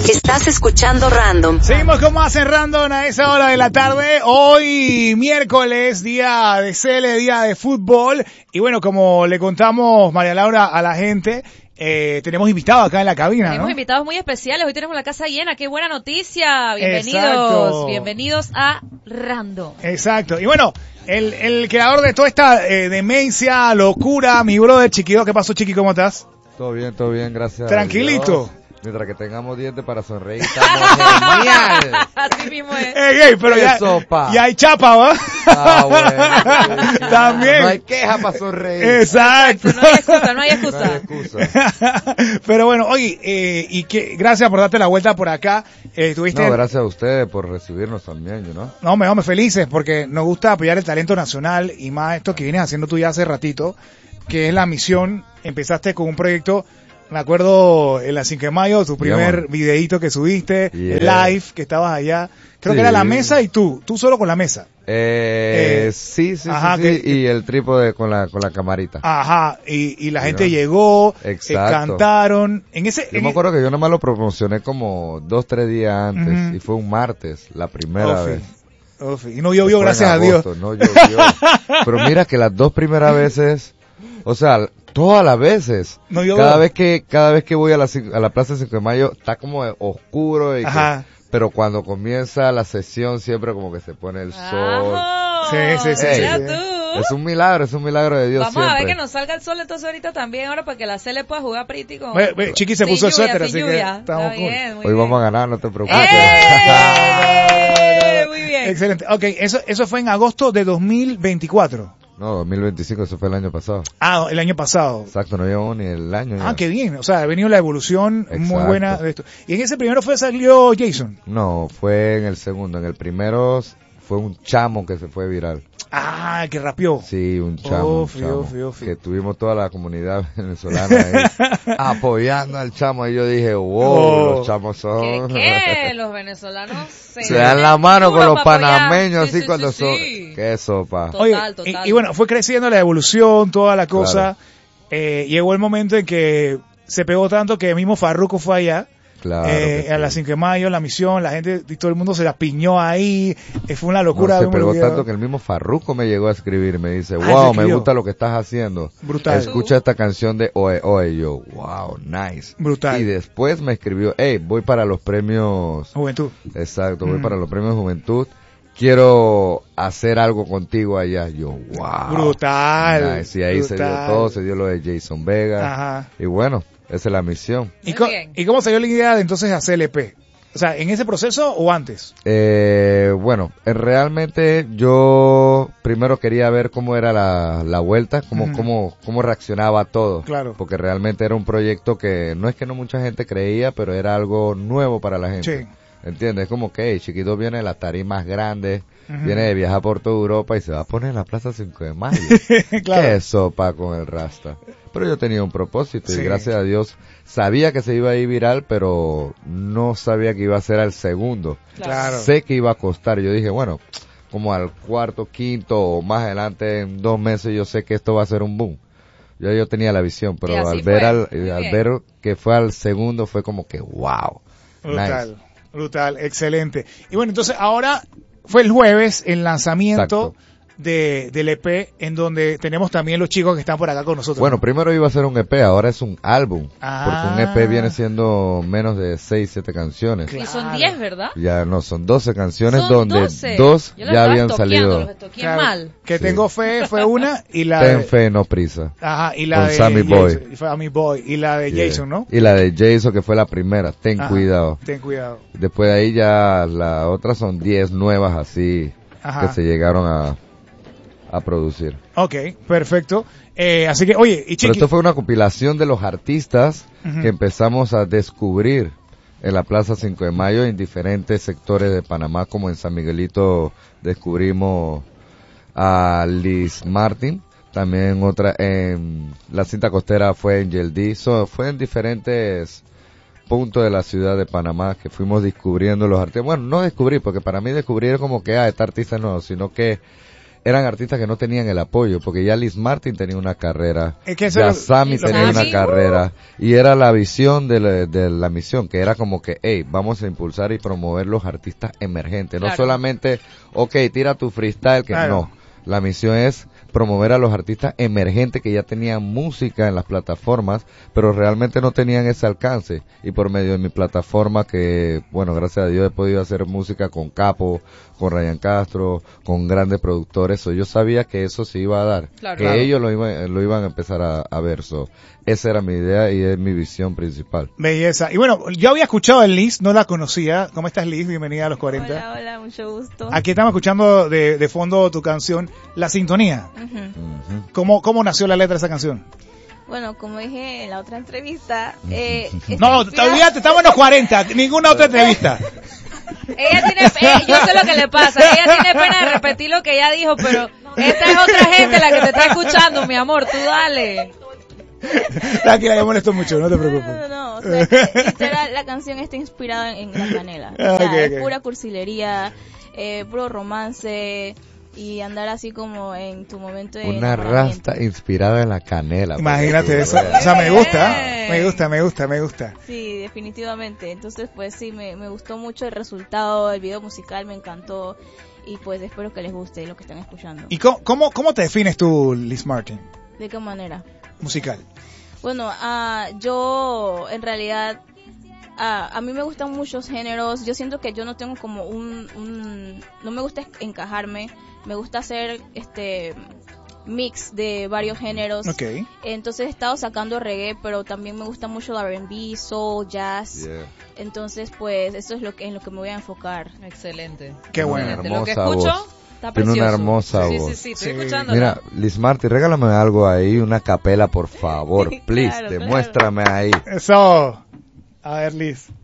Estás escuchando Random. Seguimos con más en Random a esa hora de la tarde. Hoy miércoles, día de CL, día de fútbol. Y bueno, como le contamos, María Laura, a la gente, tenemos invitados acá en la cabina, Tenemos ¿no? invitados muy especiales. Hoy tenemos la casa llena. ¡Qué buena noticia! Bienvenidos. Exacto. Bienvenidos a Random. Exacto. Y bueno, el creador de toda esta demencia, locura, mi brother Chiquido. ¿Qué pasó, Chiqui? ¿Cómo estás? Todo bien, gracias. Tranquilito. Mientras que tengamos dientes para sonreír, estamos genial. Así mismo es. Pero ya, sopa. ya hay chapa, ¿va? Bueno. También. No hay queja para sonreír. Exacto. No hay excusa, no hay excusa. No hay excusa. Pero bueno, oye, y que gracias por darte la vuelta por acá. Tuviste. No, gracias a ustedes por recibirnos también, ¿no? No, me felices porque nos gusta apoyar el talento nacional y más esto que vienes haciendo tú ya hace ratito, que es la misión. Empezaste con un proyecto, me acuerdo en la 5 de mayo, tu primer videíto que subiste, live, que estabas allá. Creo que era la mesa y tú solo con la mesa. Sí, ajá, y el trípode con la camarita. Ajá, y la gente llegó, cantaron. Yo me acuerdo que yo nomás lo promocioné como 2-3 días antes, y fue un martes, la primera vez. Y no llovió, gracias a Dios. No llovió. Pero mira que las 2 primeras veces, o sea, todas las veces, no llovió. Cada vez que voy a la Plaza 5 de Mayo, está como oscuro y pero cuando comienza la sesión siempre como que se pone el sol. Sí. Es un milagro de Dios. Vamos a ver que nos salga el sol entonces ahorita también, ahora para que la Cele pueda jugar pretty con... Chiqui se puso el suéter, así que estamos cool. Bien, hoy vamos a ganar, no te preocupes. Muy bien. Excelente. Okay, eso fue en agosto de 2024. No, 2025, eso fue el año pasado. Ah, el año pasado. Exacto, no llevamos ni el año. Ah, qué bien. O sea, ha venido la evolución muy buena de esto. ¿Y en ese primero salió Jason? No, fue en el segundo. En el primero fue un chamo que se fue viral. Ah, que rapeó. Sí, un chamo. Que tuvimos toda la comunidad venezolana ahí apoyando al chamo. Y yo dije, wow, los chamos son... ¿Qué? Los venezolanos se dan la mano con los panameños, así cuando son... Sí. Qué sopa. Total. Y bueno, fue creciendo la evolución, toda la cosa. Claro. Llegó el momento en que se pegó tanto que el mismo Farruko fue allá. Claro a las 5 de mayo, la misión, la gente y todo el mundo se la piñó ahí, fue una locura. Se pegó tanto que el mismo Farruko me llegó a escribir, me dice, wow, me gusta lo que estás haciendo. Brutal. Escucha esta canción de Oe Oe, yo, wow, nice. Brutal. Y después me escribió, voy para los premios... Juventud. Exacto, voy para los premios Juventud. Quiero hacer algo contigo allá. Yo, wow. Brutal. Nice. Y ahí se dio todo, se dio lo de Jason Vega. Ajá. Y bueno, esa es la misión. ¿Y cómo salió la idea de entonces hacer LP? O sea, ¿en ese proceso o antes? Bueno, realmente yo primero quería ver cómo era la vuelta, cómo reaccionaba a todo. Claro. Porque realmente era un proyecto que no es que no mucha gente creía, pero era algo nuevo para la gente. Sí. ¿Entiendes? Es como que Chiquito viene de las tarimas grandes, viene de viajar por toda Europa y se va a poner en la Plaza 5 de Mayo. Claro. Qué sopa con el Rasta. Pero yo tenía un propósito y gracias a Dios sabía que se iba a ir viral, pero no sabía que iba a ser al segundo. Claro. Sé que iba a costar. Yo dije, bueno, como al cuarto, quinto o más adelante en 2 meses yo sé que esto va a ser un boom. Yo tenía la visión, pero al ver que fue al segundo fue como que wow. Brutal. Nice. Brutal, excelente. Y bueno, entonces ahora fue el jueves el lanzamiento del EP, en donde tenemos también los chicos que están por acá con nosotros. Bueno, primero iba a ser un EP, ahora es un álbum. Porque un EP viene siendo menos de 6-7 canciones. Claro. Y son 10, ¿verdad? Ya no, son 12 canciones son donde 12. 2 ya habían salido. Claro, mal. Que tengo fe fue una y la Ten fe, no prisa. Ajá, y la con de Sammy Boy. Sammy Boy y la de Jason, ¿no? Y la de Jason que fue la primera, ten cuidado. Ten cuidado. Después de ahí ya las otras son 10 nuevas así que se llegaron a producir. Ok, perfecto. Así que, oye, y Chiqui... Pero esto fue una compilación de los artistas que empezamos a descubrir en la Plaza 5 de Mayo en diferentes sectores de Panamá, como en San Miguelito descubrimos a Liz Martin, también otra en la cinta costera fue Angel D. Fue en diferentes puntos de la ciudad de Panamá que fuimos descubriendo los artistas. Bueno, no descubrir, porque para mí descubrir es como que esta artista no, sino que eran artistas que no tenían el apoyo, porque ya Liz Martin tenía una carrera, Es que eso ya es lo- Sammy lo tenía que una digo. carrera, y era la visión de la misión, que era como que, hey, vamos a impulsar y promover los artistas emergentes, no Claro. solamente, okay, tira tu freestyle, que Claro. no, la misión es promover a los artistas emergentes que ya tenían música en las plataformas, pero realmente no tenían ese alcance. Y por medio de mi plataforma, que, bueno, gracias a Dios he podido hacer música con Capo, con Ryan Castro, con grandes productores. So, yo sabía que eso se iba a dar, Claro. que Claro. ellos lo iban a empezar a ver. So, esa era mi idea y es mi visión principal. Belleza. Y bueno, yo había escuchado a Liz, no la conocía. ¿Cómo estás, Liz? Bienvenida a los 40. Hola, hola, mucho gusto. Aquí estamos escuchando de fondo tu canción, La Sintonía. Ujú. Ujú. ¿Cómo nació la letra de esa canción? Bueno, como dije en la otra entrevista, No, todavía estamos en los 40, ninguna otra entrevista. Ella tiene, yo sé lo que le pasa, ella tiene pena de repetir lo que ella dijo, pero esta es otra gente la que te está escuchando, mi amor, tú dale. Tranquila, yo molesto mucho, no te preocupes. No, o sea, que, literal, la canción está inspirada en la canela. O sea, Ok, es ok. pura cursilería, puro romance y andar así como en tu momento de Una enamoramiento. rasta inspirada en la canela. Imagínate eso. Porque tú, O sea, me gusta, Ey. me gusta. Sí, definitivamente. Entonces, pues sí, me gustó mucho el resultado, el video musical me encantó y pues espero que les guste lo que están escuchando. ¿Y cómo te defines tú, Liz Martin, ¿De qué manera? musical? Bueno, yo en realidad a mí me gustan muchos géneros. Yo siento que yo no tengo como no me gusta encajarme. Me gusta hacer mix de varios géneros. Ok. Entonces he estado sacando reggae, pero también me gusta mucho el R&B, soul, jazz. yeah. Entonces, pues eso es en lo que me voy a enfocar. Excelente. Qué bueno. Excelente. Lo que Hermosa escucho voz. está Tiene una precioso. hermosa sí, voz. Sí, sí, estoy Sí. escuchándola. Mira, Liz Martin, regálame algo ahí, una capela, por favor, please, Claro, demuéstrame ahí. Eso. A ver, Liz.